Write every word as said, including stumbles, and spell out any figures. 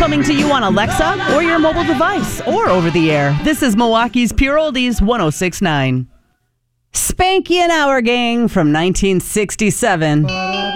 coming to you on Alexa or your mobile device or over the air. This is Milwaukee's Pure Oldies one oh six point nine. Spanky and Our Gang from nineteen sixty-seven.